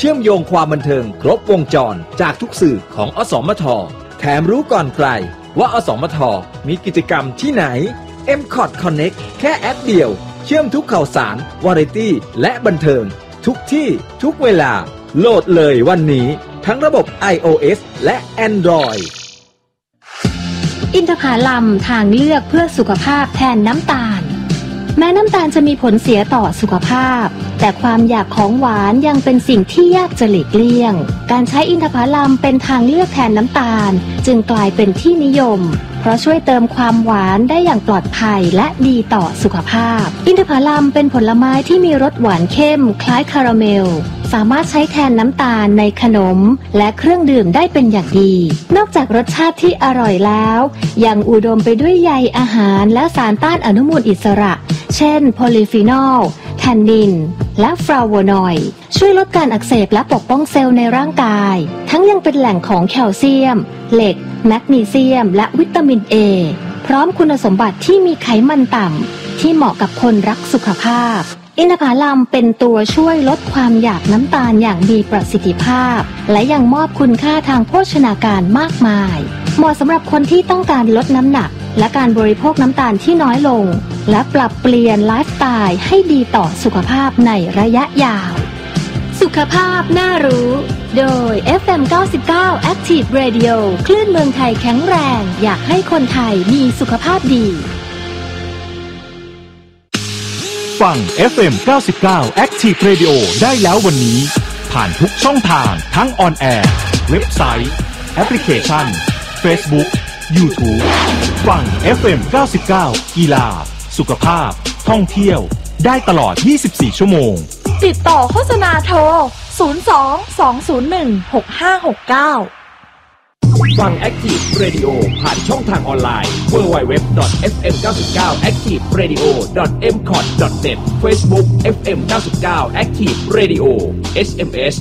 ชื่อมโยงความบันเทิงครบวงจรจากทุกสื่อของอสมทแถมรู้ก่อนใครว่าอสมทมีกิจกรรมที่ไหน MCOT Connect แค่แอปเดียวเชื่อมทุกข่าวสารวาไรตี้และบันเทิงทุกที่ทุกเวลาโหลดเลยวันนี้ทั้งระบบ iOS และ Android อินทผลัมทางเลือกเพื่อสุขภาพแทนน้ำตาลแม้น้ำตาลจะมีผลเสียต่อสุขภาพแต่ความอยากของหวานยังเป็นสิ่งที่ยากจะหลีกเลี่ยงการใช้อินทผลัมเป็นทางเลือกแทนน้ำตาลจึงกลายเป็นที่นิยมเพราะช่วยเติมความหวานได้อย่างปลอดภัยและดีต่อสุขภาพอินทผลัมเป็นผลไม้ที่มีรสหวานเข้มคล้ายคาราเมลสามารถใช้แทนน้ำตาลในขนมและเครื่องดื่มได้เป็นอย่างดีนอกจากรสชาติที่อร่อยแล้วยังอุดมไปด้วยใยอาหารและสารต้านอนุมูลอิสระเช่นโพลีฟีนอลแทนนินและฟลาโวนอยด์ช่วยลดการอักเสบและปกป้องเซลล์ในร่างกายทั้งยังเป็นแหล่งของแคลเซียมเหล็กแมกนีเซียมและวิตามิน A พร้อมคุณสมบัติที่มีไขมันต่ำที่เหมาะกับคนรักสุขภาพอินทผลัมเป็นตัวช่วยลดความอยากน้ำตาลอย่างมีประสิทธิภาพและยังมอบคุณค่าทางโภชนาการมากมายเหมาะสำหรับคนที่ต้องการลดน้ำหนักและการบริโภคน้ำตาลที่น้อยลงและปรับเปลี่ยนไลฟ์สไตล์ให้ดีต่อสุขภาพในระยะยาวสุขภาพน่ารู้โดย FM 99 Active Radio คลื่นเมืองไทยแข็งแรงอยากให้คนไทยมีสุขภาพดีฟัง FM 99 Active Radio ได้แล้ววันนี้ผ่านทุกช่องทางทั้งออนแอร์เว็บไซต์แอปพลิเคชัน Facebook YouTube ฟัง FM 99 กีฬาสุขภาพท่องเที่ยวได้ตลอด24ชั่วโมงติดต่อโฆษณาโทร 02-201-6569 ฟัง Active Radio ผ่านช่องทางออนไลน์ www.fm99activeradio.mcot.net Facebook FM 99 Active Radio SMS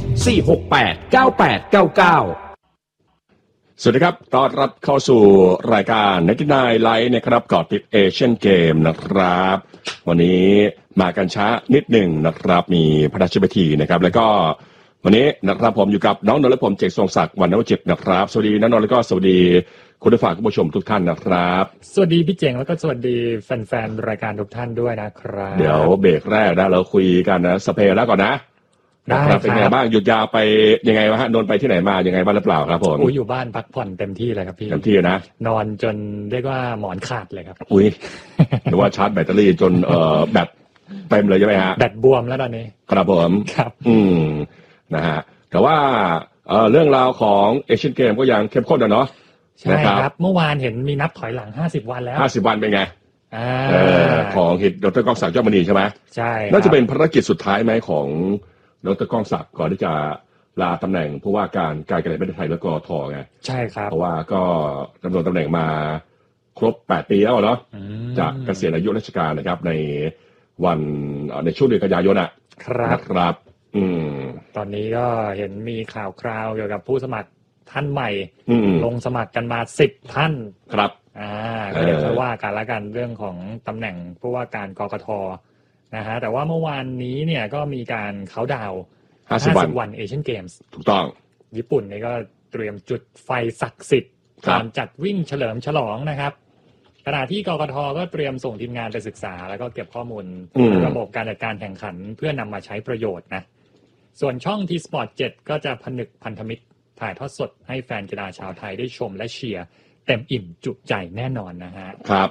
4689899 สวัสดีครับต้อนรับเข้าสู่รายการ99 Live นะครับเกาะติดเอเชียนเกมนะครับวันนี้มากันช้านิดหนึ่งนะครับมีพระราชพิธีนะครับแล้วก็วันนี้นะครับผมอยู่กับน้องนนท์และผมเจกทรงศักดิ์วรรณวจิตนะครับสวัสดีน้องนนท์แล้วก็สวัสดีคุณผู้ฟังผู้ชมทุกท่านนะครับสวัสดีพี่เจ๋งแล้วก็สวัสดีแฟนๆรายการทุกท่านด้วยนะครับเดี๋ยวเบรกแรกนะเราคุยกันนะสเปรแล้วก่อนนะได้ครับเป็นไงบ้างหยุดยาวไปยังไงวะฮะนนท์ไปที่ไหนมายังไงบ้างหรือเปล่าครับผมอยู่บ้านพักผ่อนเต็มที่เลยครับพี่เต็มที่นะนอนจนเรียกว่าหมอนขาดเลยครับหรือว่าชาร์จแบตเตอรี่จนแบตเต็มเลยใช่ไหมฮะแบตบวมแล้วตอนนี้ครับผมครับนะฮะแต่ว่าเรื่องราวของเอเชียนเกมก็ยังเข้มข้นนะเนาะใช่ครับเมื่อวานเห็นมีนับถอยหลัง50วันแล้ว 50วันเป็นไงของฮิตดร.ก้องศักดิ์เจ้ามณีใช่ไหมใช่น่าจะเป็นภารกิจสุดท้ายไหมของดร.ก้องศักดิ์ก่อนที่จะลาตำแหน่งผู้ว่าการการกีฬาแห่งประเทศไทยแล้วก็ทไงใช่ครับเพราะว่าก็ดำรงตำแหน่งมาครบ8ปีแล้วเนาะจากเกษียณอายุราชการนะครับในวันในช่วงเดือนกันยายนนะครับตอนนี้ก็เห็นมีข่าวคราวเกี่ยวกับผู้สมัครท่านใหม่ลงสมัครกันมา10ท่านครับก็เดี๋ยวจะว่ากันละกันเรื่องของตำแหน่งผู้ว่าการกกท.นะฮะแต่ว่าเมื่อวานนี้เนี่ยก็มีการเค้าดาวน์50 วันเอเชียนเกมส์ถูกต้องญี่ปุ่นนี่ก็เตรียมจุดไฟศักดิ์สิทธิ์การจัดวิ่งเฉลิมฉลองนะครับขณะที่กกท.ก็เตรียมส่งทีมงานไปศึกษาแล้วก็เก็บข้อมูลระบบการจัดการแข่งขันเพื่อนำมาใช้ประโยชน์นะส่วนช่อง T-Sport 7 ก็จะผนึกพันธมิตรถ่ายทอดสดให้แฟนกีฬาชาวไทยได้ชมและเชียร์เต็มอิ่มจุใจแน่นอนนะฮะครับ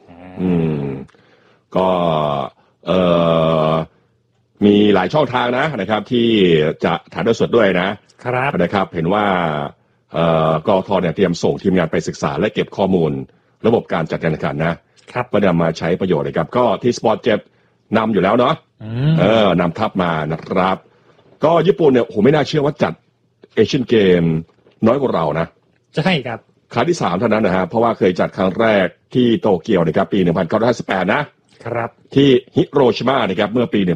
ก็มีหลายช่องทางนะครับที่จะถ่ายทอดสดด้วยนะครับเห็นว่ากกท.เนี่ยเตรียมส่งทีมงานไปศึกษาและเก็บข้อมูลระบบการจัดการแข่งขันนะครับก็นำมาใช้ประโยชน์นะครับก็ที่สปอร์ตเจ็บนำอยู่แล้วเนาะนำทัพมานะครับก็ญี่ปุ่นเนี่ยโหไม่น่าเชื่อว่าจัดเอเชียนเกมน้อยกว่าเรานะใช่ครับครั้งที่3เท่านั้นนะฮะเพราะว่าเคยจัดครั้งแรกที่โตเกียวนะครับปี1958นะครับที่ฮิโรชิมานะครับเมื่อปี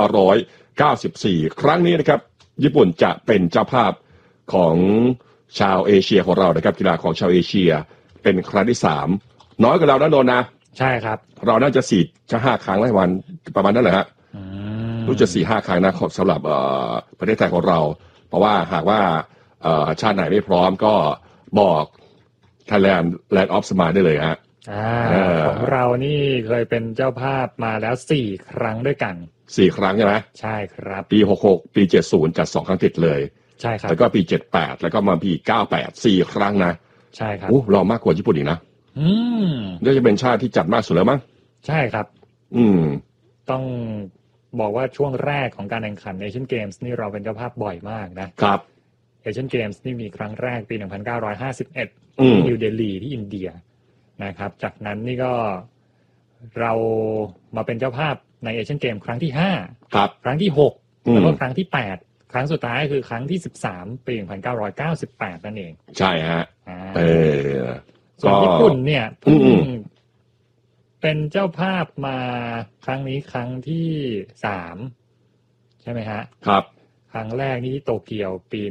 1994ครั้งนี้นะครับญี่ปุ่นจะเป็นเจ้าภาพของชาวเอเชียของเรานะครับกีฬาของชาวเอเชียเป็นครั้งที่3น้อยกว่าเรานะโดนนะใช่ครับเราน่าจะ4 5 ครั้งละวันประมาณนั้นแหละฮะรู้จะ 4-5 ครั้งนะสำหรับประเทศไทยของเราเพราะว่าหากว่าชาติไหนไม่พร้อมก็บอก Thailand Land of Smile ได้เลยฮะของเรานี่เคยเป็นเจ้าภาพมาแล้ว4ครั้งด้วยกัน 4ครั้งใช่ไหมใช่ครับปี66ปี70จัด2ครั้งติดเลยใช่ครับแล้วก็ปี78แล้วก็มาปี98 4ครั้งนะใช่ครับเรามากกว่าญี่ปุ่นอีกนะน่าจะเป็นชาติที่จัดมากสุดแล้วมั้งใช่ครับต้องบอกว่าช่วงแรกของการแข่งขันเอเชียนเกมส์นี่เราเป็นเจ้าภาพบ่อยมากนะครับเอเชียนเกมส์นี่มีครั้งแรกปี1951ที่นิวเดลีที่อินเดียนะครับจากนั้นนี่ก็เรามาเป็นเจ้าภาพในเอเชียนเกมครั้งที่5 ครับครั้งที่6แล้วก็ครั้งที่8ครั้งสุดท้ายคือครั้งที่13ปี1998นั่นเองใช่ฮะส่วนญี่ปุ่นเนี่ยเพิ่งเป็นเจ้าภาพมาครั้งนี้ครั้งที่3ใช่ไหมฮะครับครั้งแรกนี่ที่โตเกียวปี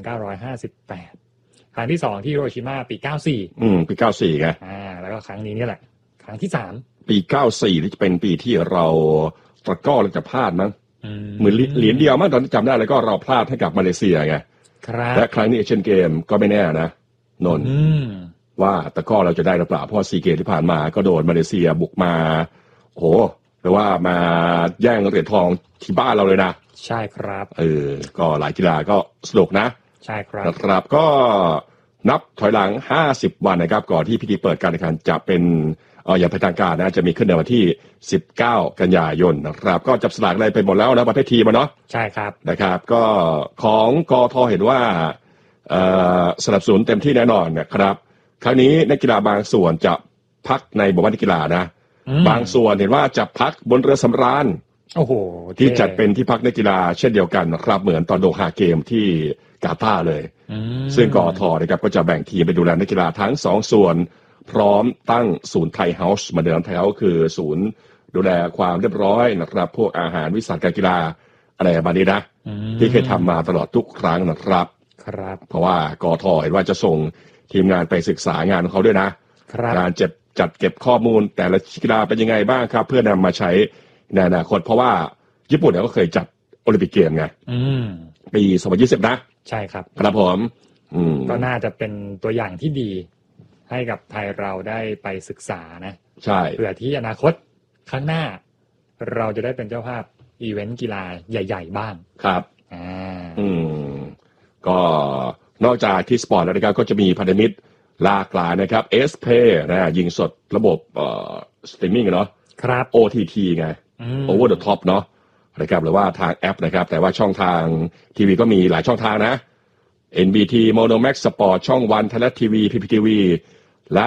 1958ครั้งที่2ที่ฮิโรชิมาปี94 ปี94ไงแล้วก็ครั้งนี้นี่แหละครั้งที่3 ปี94นี่จะเป็นปีที่เราตะก้อเราจะพลาดมั้งเหมือนเหรียญเดียวมั้งตอนที่จำได้แล้วก็เราพลาดให้กับมาเลเซียไงและครั้งนี้เอเชียนเกมก็ไม่แน่นะนนท์ว่าตะก้อเราจะได้หรือเปล่าเพราะ4เกมที่ผ่านมาก็โดนมาเลเซียบุกมาโอ้โหแปลว่ามาแย่งเหรียญทองที่บ้านเราเลยนะใช่ครับก็หลายกีฬาก็สนุกนะใช่ครับนะครับก็นับถอยหลัง50วันนะครับก่อนที่พิธีเปิดการแข่งขันจะเป็นอย่างเป็นทางการนะจะมีขึ้นในวันที่19กันยายนนะครับก็จับสลากอะไรไปหมดแล้วนะประเภททีมเนาะใช่ครับนะครับก็ของกท.เห็นว่าสนับสนุนเต็มที่แน่นอนนะครับครั้งนี้นักกีฬาบางส่วนจะพักในหมู่บ้านนักกีฬานะบางส่วนเห็นว่าจะพักบนเรือสำราญที่จัดเป็นที่พักนักกีฬาเช่นเดียวกันนะครับเหมือนตอนโดฮาเกมที่กาตาร์เลยซึ่งกท.นะครับก็จะแบ่งทีมไปดูแลนักกีฬาทั้ง2ส่วนพร้อมตั้งศูนย์ไทยเฮาส์มาเดิมไทยเฮาส์คือศูนย์ดูแลความเรียบร้อยนะครับพวกอาหารวิสาหการกีฬาอะไรแบบนี้นะที่เคยทำมาตลอดทุกครั้งนะครับเพราะว่ากท.เห็นว่าจะส่งทีมงานไปศึกษางานของเขาด้วยนะการจัดเก็บข้อมูลแต่ละกีฬาเป็นยังไงบ้างครับเพื่อนำมาใช้ในอนาคตเพราะว่าญี่ปุ่นเนี่ยก็เคยจัดโอลิมปิกเกมไงปี2020นะใช่ครับครับผมก็น่าจะเป็นตัวอย่างที่ดีให้กับไทยเราได้ไปศึกษานะใช่เพื่อที่อนาคตข้างหน้าเราจะได้เป็นเจ้าภาพอีเวนต์กีฬาใหญ่ๆบ้างครับก็นอกจากที่สปอร์ตแล้วนะครับก็จะมีพันธมิตรหลากหลายนะครับ SPay นะยิงสดระบบสตรีมมิ่งเนาะครับ OTT ไง Over the Top เนาะนะครับหรือว่าทางแอปนะครับแต่ว่าช่องทางทีวีก็มีหลายช่องทางนะ NBT Monomax Sport ช่อง1 Thailand TV PPTV และ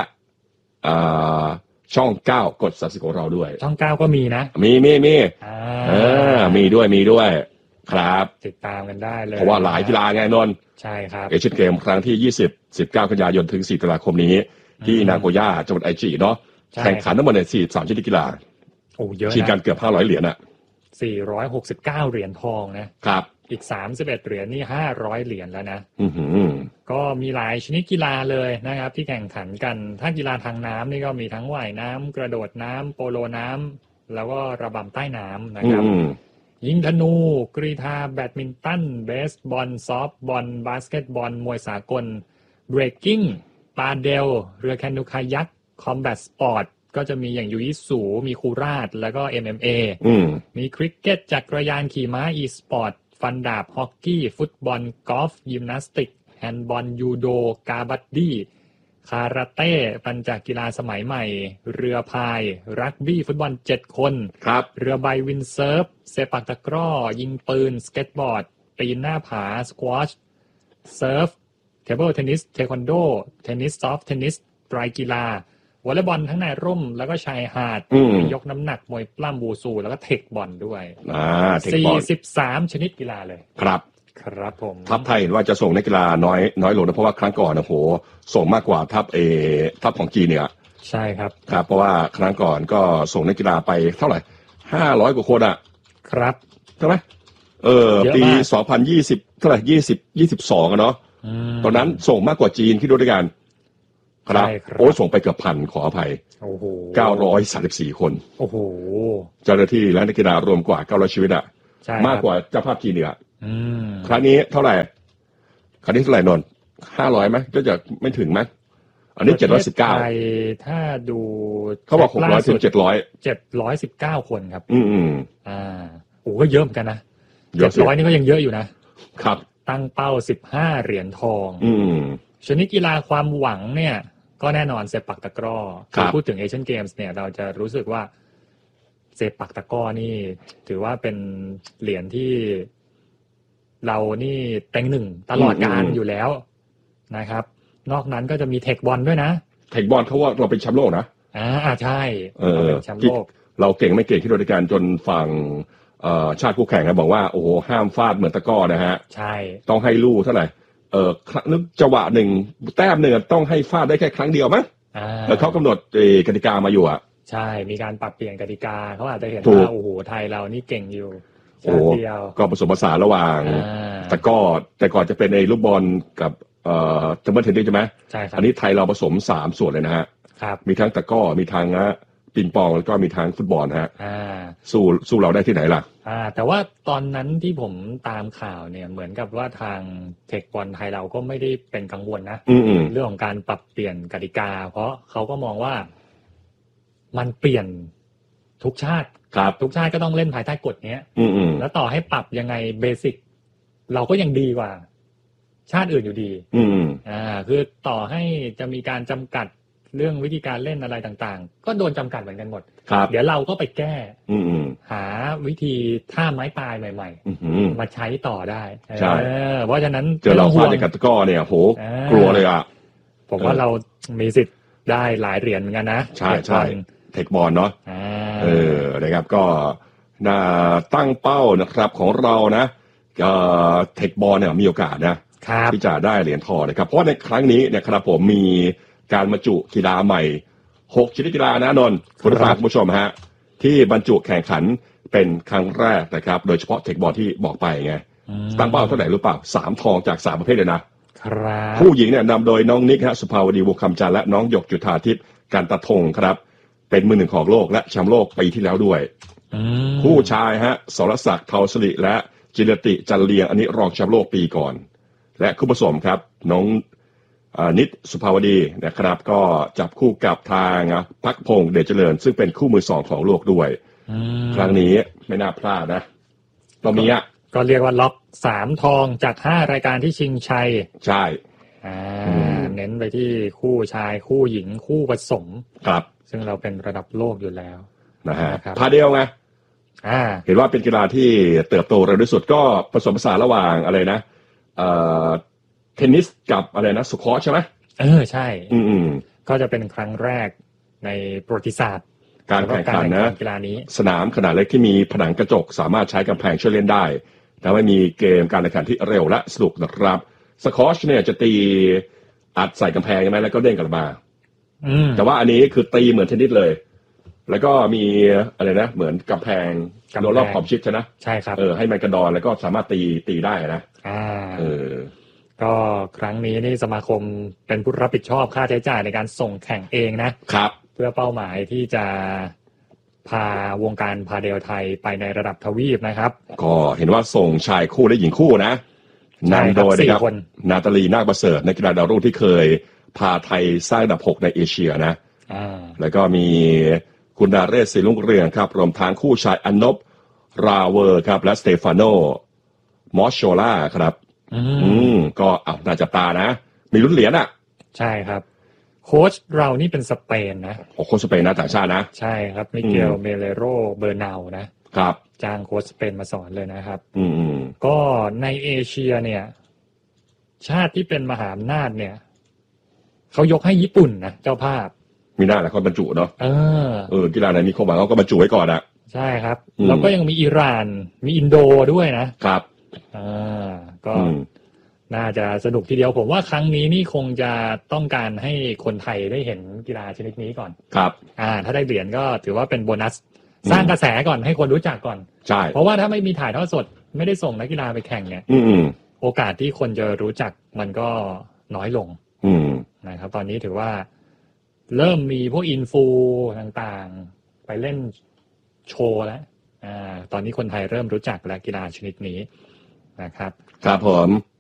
ช่อง9กด30ของเราด้วยช่อง9ก็มีนะมีมีด้วยครับติดตามกันได้เลยเพราะว่าหลายกีฬาไงนนท์ใช่ครับเอเชียนเกมครั้งที่19กันยายนถึง4ตุลาคมนี้ที่นาโกย่าจังหวัดไอจิเนาะแข่งขันทั้งหมดใน43ชนิดกีฬาโอ้เยอะนะชิงกันเกือบ500เหรียญอ่ะ 469เหรียญทองนะครับอีก31เหรียญนี่500เหรียญแล้วนะก็มีหลายชนิดกีฬาเลยนะครับที่แข่งขันกันถ้ากีฬาทางน้ำนี่ก็มีทั้งว่ายน้ำกระโดดน้ำโปโลน้ำแล้วก็ระบำใต้น้ำนะครับยิงธนูกรีฑาแบดมินตันเบสบอลซอฟต์บอลบาสเกตบอลมวยสากลเบรกกิ้งปาเดลเรือแคนูคายักคอมแบทสปอร์ตก็จะมีอย่างยูยิสูมีคูราชแล้วก็ MMA มีคริกเก็ตจักรยานขี่ม้าอีสปอร์ตฟันดาบฮอกกี้ฟุตบอลกอล์ฟยิมนาสติกแฮนด์บอลยูโดกาบัดดี้คาราเต้ปัญจกีฬาสมัยใหม่เรือพายรักบี้ฟุตบอล7คนเรือใบวินเซิร์ฟเซปักตะกร้อยิงปืนสเก็ตบอร์ดปีนหน้าผาสควอชเซิร์ฟเทเบิลเทนนิสเทควันโดเทนนิสซอฟต์เทนนิสไตรกีฬาวอลเลย์บอลทั้งในร่มแล้วก็ชายหาดยกน้ำหนักมวยปล้ำบูซูแล้วก็เทคบอลด้วย43ชนิดกีฬาเลยครับผมทัพไทยเห็นว่าจะส่งนักกีฬาน้อยลงนะเพราะว่าครั้งก่อนโอ้โหส่งมากกว่าทัพของจีนเนี่ยใช่ครับเพราะว่าครั้งก่อนก็ส่งนักกีฬาไปเท่าไหร่500กว่าคนอ่ะครับใช่ไหมปี2020เท่าไหร่22อ่ะเนาะตอนนั้นส่งมากกว่าจีนคิดดูด้วยกันครับโอ้ส่งไปเกือบพันขออภัย934คนโอ้โหเจ้าหน้าที่และนักกีฬารวมกว่า900ชีวิตอ่ะมากกว่าเจ้าภาพจีนอีกอ่ะครั้งนี้เท่าไหร่นนท์500ไหมก็จะไม่ถึงไหมอันนี้719 ไทยถ้าดูเขาบอก600ถึง 719คนครับโอ้ก็เยอะเหมือนกันนะ700นี่ก็ยังเยอะอยู่นะครับตั้งเป้า15เหรียญทองชนิดกีฬาความหวังเนี่ยก็แน่นอนเซปักตะกร้อพูดถึงเอเชียนเกมส์เนี่ยเราจะรู้สึกว่าเซปักตะกร้อนี่ถือว่าเป็นเหรียญที่เรานี่เต็งหนึ่งตลอดกาลอยู่แล้วนะครับนอกนั้นก็จะมีเทคบอลด้วยนะเทคบอลเขาว่าเราเป็นแชมป์โลกนะใช่เป็นแชมป์โลกเราเก่งไม่เก่งที่โดยการจนฝั่งชาติคู่แข่งนะบอกว่าโอ้โหห้ามฟาดเหมือนตะกร้อนะฮะใช่ต้องให้ลู่เท่าไหร่นึกจังหวะหนึ่งแต้มหนึ่งต้องให้ฟาดได้แค่ครั้งเดียวมั้งเขากำหนดกติกามาอยู่อ่ะใช่มีการปรับเปลี่ยนกติกาเขาอาจจะเห็นว่าโอ้โหไทยเรานี่เก่งอยู่ชาติเดียวก็ผสมผสานระหว่างตะกร้อแต่ก่อนจะเป็นในลูกบอลกับจัมเบิลเทนนิสใช่ไหมใช่ครับอันนี้ไทยเราผสม3ส่วนเลยนะฮะครับมีทั้งตะกร้อมีทั้งปิงปองแล้วก็มีทั้งฟุตบอลฮะสู้เราได้ที่ไหนล่ะแต่ว่าตอนนั้นที่ผมตามข่าวเนี่ยเหมือนกับว่าทางเทคบอลไทยเราก็ไม่ได้เป็นกังวลนะเรื่องของการปรับเปลี่ยนกติกาเพราะเขาก็มองว่ามันเปลี่ยนทุกชาติทุกชาติก็ต้องเล่นภายใต้กฎนี้แล้วต่อให้ปรับยังไงเบสิกเราก็ยังดีกว่าชาติอื่นอยู่ดีคือต่อให้จะมีการจำกัดเรื่องวิธีการเล่นอะไรต่างๆก็โดนจำกัดเหมือนกันหมดเดี๋ยวเราก็ไปแก้หาวิธีท่าไม้ตายใหม่ๆมาใช้ต่อได้เพราะฉะนั้นเจอเราฟาดในกัตะกร้อเนี่ยโหกลัวเลยอ่ะผมว่าเรามีสิทธิ์ได้หลายเหรียญเหมือนกันนะใช่ใช่เทคบอลเนาะนะครับก็ตั้งเป้านะครับของเรานะเทคบอลเนี่ยมีโอกาสนะที่จะได้เหรียญทองนะครับเพราะในครั้งนี้เนี่ยครับผมมีการบรรจุกีฬาใหม่6ชนิดกีฬานะนนท์คุณผู้ชมฮะที่บรรจุแข่งขันเป็นครั้งแรกนะครับโดยเฉพาะเทคบอลที่บอกไปไงตั้งเป้าเท่าไหร่รู้เปล่า3ทองจาก3ประเภทเลยนะครับผู้หญิงเนี่ยนำโดยน้องนิกฮะสุภาวดีวงคำจันทร์และน้องหยกจุฑาทิพย์การตะทงครับเป็นมือหนึ่งของโลกและแชมป์โลกปีที่แล้วด้วยผู้ชายฮะสรศักดิ์เทาสลิและจิรติจันเลียงอันนี้รองแชมป์โลกปีก่อนและคู่ผสมครับน้องนิดสุภาวดีนะครับก็จับคู่กับทางพักพงษ์เดชเจริญซึ่งเป็นคู่มือ2ของโลกด้วยครั้งนี้ไม่น่าพลาดนะตรงนี้ก็เรียกว่าล็อก3ทองจาก5รายการที่ชิงชัยใช่เน้นไปที่คู่ชายคู่หญิงคู่ผสมครับซึ่งเราเป็นระดับโลกอยู่แล้วนะฮะพาเดียวไงเห็นว่าเป็นกีฬาที่เติบโตเร็วที่สุดก็ผสมผสานระหว่างอะไรนะเทนนิสกับอะไรนะสควอชใช่ไหมใช่ก็จะเป็นครั้งแรกในประวัติศาสตร์การแข่งขันนะกีฬานี้สนามขนาดเล็กที่มีผนังกระจกสามารถใช้กำแพงช่วยเล่นได้แต่ไม่มีเกมการแข่งขันที่เร็วและสนุกนะครับสควอชเนี่ยจะตีอัดใส่กำแพงใช่ไหมแล้วก็เด้งกลับมาแต่ว่าอันนี้คือตีเหมือนเทนนิสเลยแล้วก็มีอะไรนะเหมือนกำแพงโดนรอบขอบชิดใช่ไหมใช่ครับให้มันกระดอนแล้วก็สามารถตีได้นะก็ครั้งนี้นี่สมาคมเป็นผู้รับผิดชอบค่าใช้จ่ายในการส่งแข่งเองนะครับเพื่อเป้าหมายที่จะพาวงการพาเดลไทยไปในระดับทวีปนะครับก็เห็นว่าส่งชายคู่และหญิงคู่นะนำโดยนะครับนาตาลีนาคประเสริฐนักกีฬาดาวรุ่งที่เคยพาไทยสร้างอันดับ6ในเอเชียนะแล้วก็มีคุณดาเรศศรีรุ่งเรืองครับรวมทางคู่ชายอันนบราเวอร์ครับและสเตฟานโนมอสโชล่าครับก็น่าจะตานะมีลุ้นเหรียญใช่ครับโค้ชเรานี่เป็นสเปนนะโค้ชสเปนนะต่างชาตินะใช่ครับมิเกลเมเลโรเบอร์นาลนะครับจ้างโค้ชสเปนมาสอนเลยนะครับก็ในเอเชียเนี่ยชาติที่เป็นมหาอำนาจเนี่ยเขายกให้ญี่ปุ่นนะเจ้าภาพมีหน้าแหละคนบรรจุเนาะกีฬาไหนมีความหวังเขาก็บรรจุไว้ก่อนใช่ครับแล้วก็ยังมีอิหร่านมีอินโดด้วยนะครับก็น่าจะสนุกทีเดียวผมว่าครั้งนี้นี่คงจะต้องการให้คนไทยได้เห็นกีฬาชนิดนี้ก่อนครับถ้าได้เหรียญก็ถือว่าเป็นโบนัสสร้างกระแสก่อนให้คนรู้จักก่อนใช่เพราะว่าถ้าไม่มีถ่ายทอดสดไม่ได้ส่งนักกีฬาไปแข่งเนี่ยโอกาสที่คนจะรู้จักมันก็น้อยลงนะครับตอนนี้ถือว่าเริ่มมีพวกอินฟูต่างๆไปเล่นโชว์แล้วตอนนี้คนไทยเริ่มรู้จักและกีฬาชนิดนี้นะครับครับผม